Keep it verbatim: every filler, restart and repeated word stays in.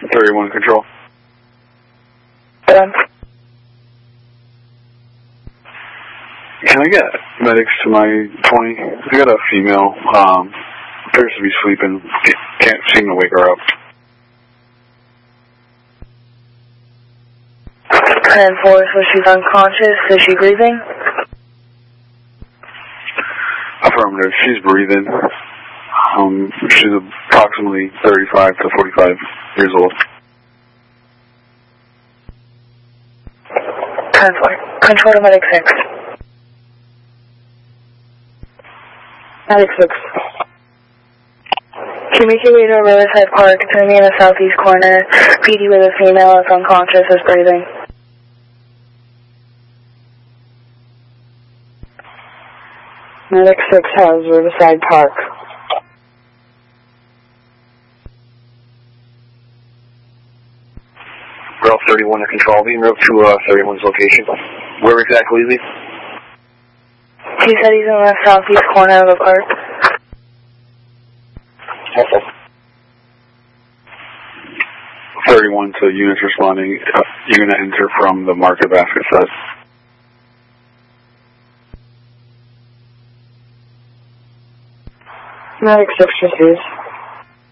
thirty-one control. Done. Can I get medics to my twenty? I got a female, um, appears to be sleeping. Can't seem to wake her up. ten four, so she's unconscious. Is she breathing? Affirmative. She's breathing. Um, she's approximately thirty-five to forty-five years old. ten four. Control to medic six. Medic six. Can you make your way to Riverside Park? It's going to be in the southeast corner. P D with a female that's unconscious is breathing. Medic six has Riverside Park. Rail thirty-one to control, being moved to uh, thirty-one's location. Where exactly is he? He said he's in the southeast corner of the park. Okay. thirty-one to units responding. Uh, you're going to enter from the market basket set. Medic six receives.